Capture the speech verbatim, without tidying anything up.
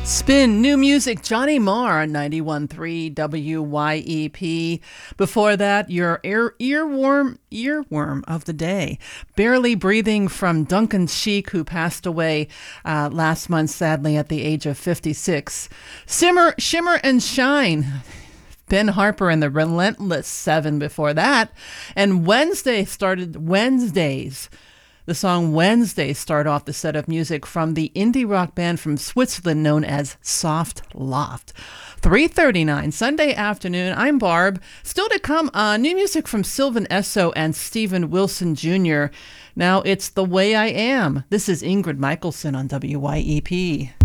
Spin New Music, Johnny Marr on ninety-one point three W Y E P. Before that, your ear, earworm earworm of the day, Barely Breathing from Duncan Sheik, who passed away uh, last month, sadly, at the age of fifty-six. Simmer, Shimmer and Shine, Ben Harper and the Relentless Seven before that. And Wednesday started Wednesdays. The song Wednesday start off the set of music from the indie rock band from Switzerland known as Soft Loft. three thirty-nine Sunday afternoon. I'm Barb. Still to come, uh, new music from Sylvan Esso and Steven Wilson Junior Now it's The Way I Am. This is Ingrid Michaelson on W Y E P.